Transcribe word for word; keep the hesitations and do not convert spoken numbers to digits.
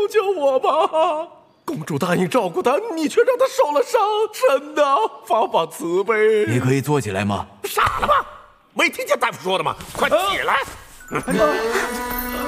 救我吧！公主答应照顾他，你却让他受了伤，真的，发发慈悲。 你可以坐起来吗？ 傻了吗？没听见大夫说的吗？快起来！